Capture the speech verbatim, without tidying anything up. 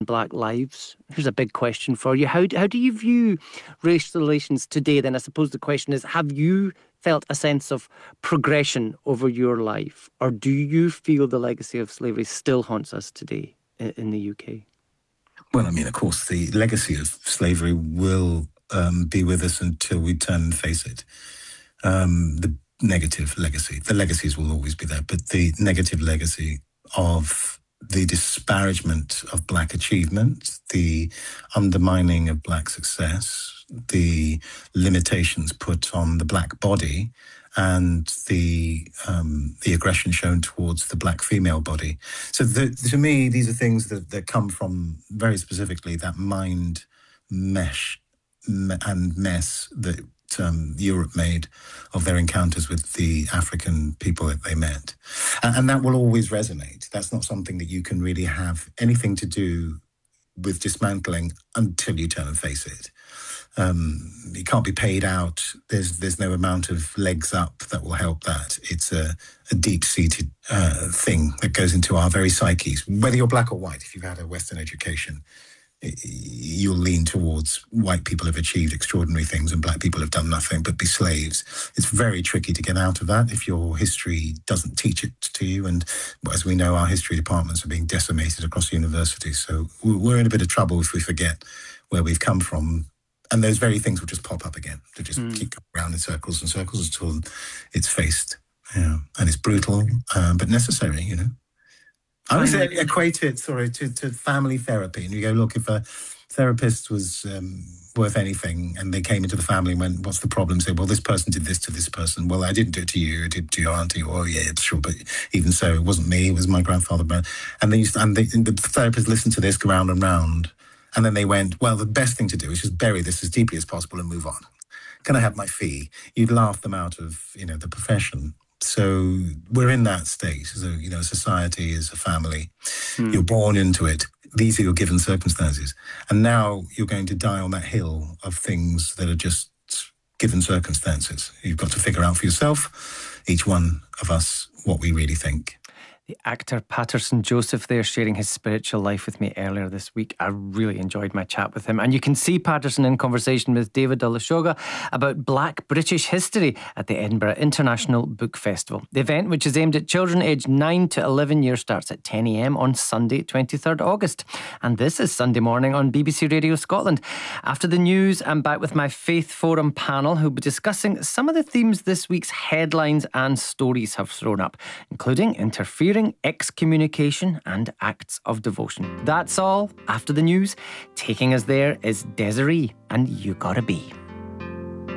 black lives. Here's a big question for you. How, how do you view racial relations today then? I suppose the question is, have you felt a sense of progression over your life? Or do you feel the legacy of slavery still haunts us today in, in the U K? Well, I mean, of course, the legacy of slavery will um, be with us until we turn and face it. Um, the negative legacy, the legacies will always be there, but the negative legacy of the disparagement of black achievement, the undermining of black success, the limitations put on the black body, and the um, the aggression shown towards the black female body. So the, to me, these are things that, that come from very specifically that mind mesh and mess that um, Europe made of their encounters with the African people that they met. And, and that will always resonate. That's not something that you can really have anything to do with dismantling until you turn and face it. Um, it can't be paid out. There's there's no amount of legs up that will help that. It's a, a deep-seated uh, thing that goes into our very psyches. Whether you're black or white, if you've had a Western education, you'll lean towards white people have achieved extraordinary things and black people have done nothing but be slaves. It's very tricky to get out of that if your history doesn't teach it to you. And as we know, our history departments are being decimated across universities. So we're in a bit of trouble if we forget where we've come from. And those very things will just pop up again. They just mm. keep going around in circles and circles until it's faced. Yeah. And it's brutal, um, but necessary, you know. I always equate it, sorry, to, to family therapy. And you go, look, if a therapist was um, worth anything and they came into the family and went, what's the problem? Say, well, this person did this to this person. Well, I didn't do it to you. I did it to your auntie. Oh, yeah, it's sure. But even so, it wasn't me. It was my grandfather. And, they used to, and, they, and the therapist listened to this, go round and round. And then they went, well, the best thing to do is just bury this as deeply as possible and move on. Can I have my fee? You'd laugh them out of, you know, the profession. So we're in that state. So, you know, society is a family. Mm. You're born into it. These are your given circumstances. And now you're going to die on that hill of things that are just given circumstances. You've got to figure out for yourself, each one of us, what we really think. The actor Patterson Joseph there sharing his spiritual life with me earlier this week. I really enjoyed my chat with him. And you can see Patterson in conversation with David Olusoga about Black British history at the Edinburgh International Book Festival. The event, which is aimed at children aged nine to eleven years, starts at ten a.m. on Sunday, twenty-third August. And this is Sunday morning on B B C Radio Scotland. After the news, I'm back with my Faith Forum panel who'll be discussing some of the themes this week's headlines and stories have thrown up, including interference, excommunication and acts of devotion. That's all after the news. Taking us there is Desiree and You Gotta Be.